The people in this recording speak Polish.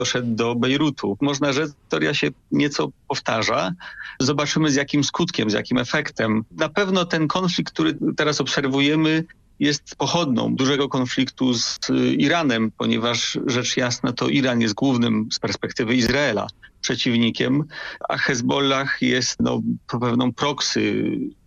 doszedł do Bejrutu. Można rzec, historia się nieco powtarza. Zobaczymy, z jakim skutkiem, z jakim efektem. Na pewno ten konflikt, który teraz obserwujemy, jest pochodną dużego konfliktu z Iranem, ponieważ rzecz jasna to Iran jest głównym z perspektywy Izraela przeciwnikiem, a Hezbollah jest pewną proksy